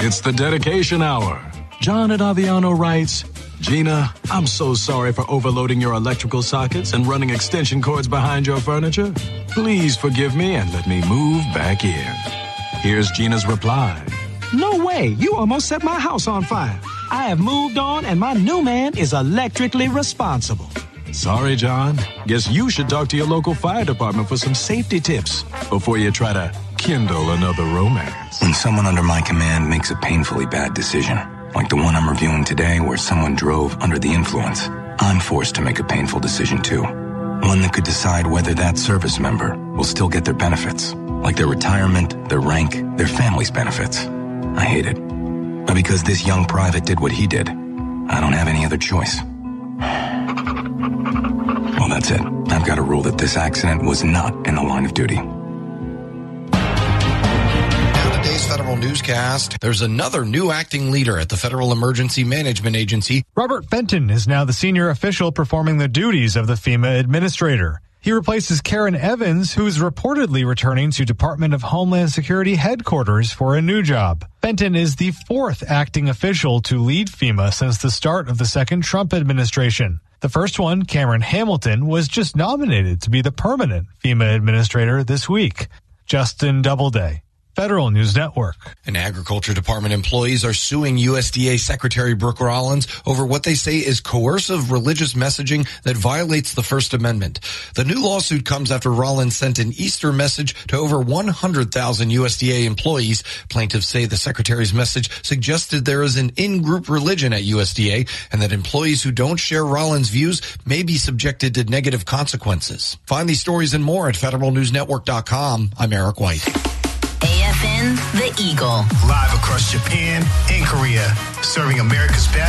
It's the dedication hour. John at Aviano writes, Gina, I'm so sorry for overloading your electrical sockets and running extension cords behind your furniture. Please forgive me and let me move back in. Here's Gina's reply. No way. You almost set my house on fire. I have moved on and my new man is electrically responsible. Sorry, John. Guess you should talk to your local fire department for some safety tips before you try to kindle another romance. When someone under my command makes a painfully bad decision, like the one I'm reviewing today where someone drove under the influence, I'm forced to make a painful decision too. One that could decide whether that service member will still get their benefits, like their retirement, their rank, their family's benefits. I hate it. But because this young private did what he did, I don't have any other choice. Well, that's it. I've got to rule that this accident was not in the line of duty. Today's Federal Newscast. There's another new acting leader at the Federal Emergency Management Agency. Robert Fenton is now the senior official performing the duties of the FEMA administrator. He replaces Karen Evans, who is reportedly returning to Department of Homeland Security headquarters for a new job. Fenton is the fourth acting official to lead FEMA since the start of the second Trump administration. The first one, Cameron Hamilton, was just nominated to be the permanent FEMA administrator this week. Justin Doubleday, Federal News Network. And Agriculture Department employees are suing USDA Secretary Brooke Rollins over what they say is coercive religious messaging that violates the First Amendment. The new lawsuit comes after Rollins sent an Easter message to over 100,000 USDA employees. Plaintiffs say the secretary's message suggested there is an in-group religion at USDA and that employees who don't share Rollins' views may be subjected to negative consequences. Find these stories and more at federalnewsnetwork.com. I'm Eric White. AFN, The Eagle. Live across Japan and Korea, serving America's best.